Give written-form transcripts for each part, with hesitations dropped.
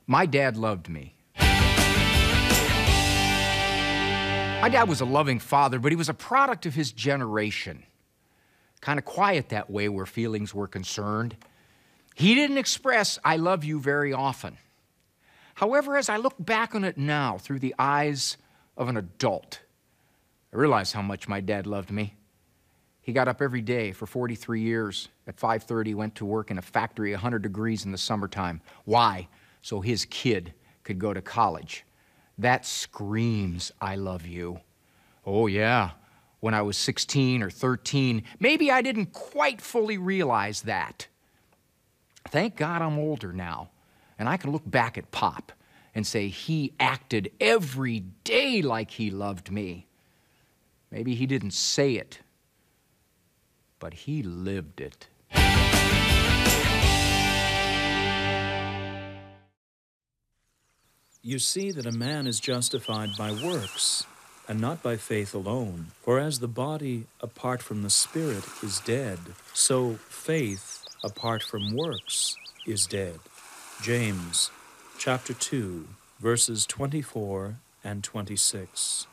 My dad loved me. My dad was a loving father, but he was a product of his generation. Kind of quiet that way where feelings were concerned. He didn't express, "I love you," very often. However, as I look back on it now through the eyes of an adult, I realize how much my dad loved me. He got up every day for 43 years. At 5:30, went to work in a factory 100 degrees in the summertime. Why? So his kid could go to college. That screams, "I love you." Oh yeah, when I was 16 or 13, maybe I didn't quite fully realize that. Thank God I'm older now, and I can look back at Pop and say he acted every day like he loved me. Maybe he didn't say it, but he lived it. You see that a man is justified by works, and not by faith alone. For as the body apart from the spirit is dead, so faith apart from works is dead. James chapter 2, verses 24 and 26.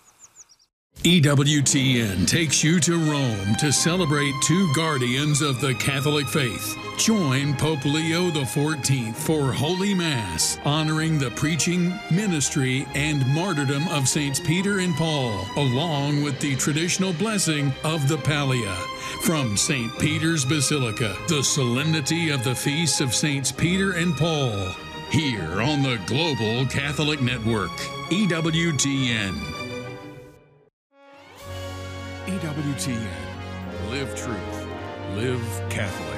EWTN takes you to Rome to celebrate two guardians of the Catholic faith. Join Pope Leo XIV for Holy Mass, honoring the preaching, ministry, and martyrdom of Saints Peter and Paul, along with the traditional blessing of the Pallia. From St. Peter's Basilica, the solemnity of the feasts of Saints Peter and Paul, here on the Global Catholic Network, EWTN. EWTN. Live truth. Live Catholic.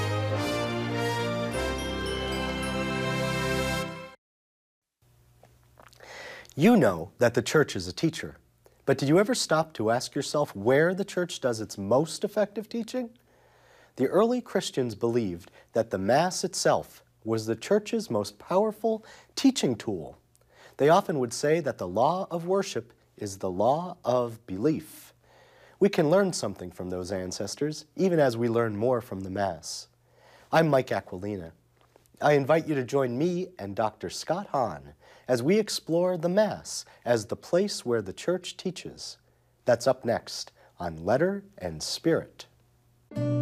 You know that the church is a teacher, but did you ever stop to ask yourself where the church does its most effective teaching? The early Christians believed that the Mass itself was the church's most powerful teaching tool. They often would say that the law of worship is the law of belief. We can learn something from those ancestors, even as we learn more from the Mass. I'm Mike Aquilina. I invite you to join me and Dr. Scott Hahn as we explore the Mass as the place where the Church teaches. That's up next on Letter and Spirit.